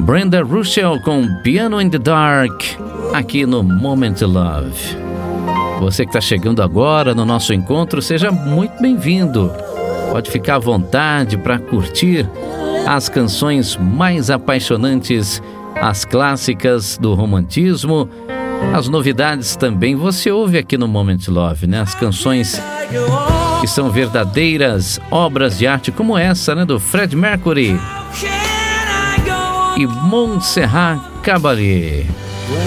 Brenda Russell com Piano in the Dark, aqui no Moment Love. Você que está chegando agora no nosso encontro, seja muito bem-vindo. Pode ficar à vontade para curtir as canções mais apaixonantes, as clássicas do romantismo, as novidades também você ouve aqui no Moment Love, né? As canções que são verdadeiras obras de arte, como essa, né? Do Freddie Mercury e Montserrat Caballé.